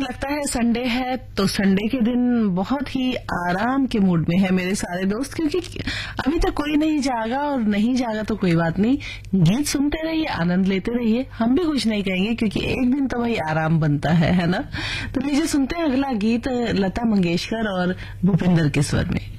लगता है संडे है तो संडे के दिन बहुत ही आराम के मूड में है मेरे सारे दोस्त, क्योंकि अभी तक कोई नहीं जागा, और नहीं जागा तो कोई बात नहीं, गीत सुनते रहिए, आनंद लेते रहिए, हम भी कुछ नहीं कहेंगे क्योंकि एक दिन तो भाई आराम बनता है ना। तो लीजिए सुनते हैं अगला गीत लता मंगेशकर और भूपिंदर के स्वर में।